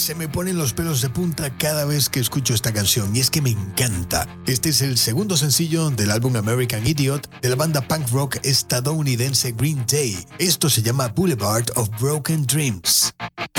Se me ponen los pelos de punta cada vez que escucho esta canción y es que me encanta. Este es el segundo sencillo del álbum American Idiot de la banda punk rock estadounidense Green Day. Esto se llama Boulevard of Broken Dreams.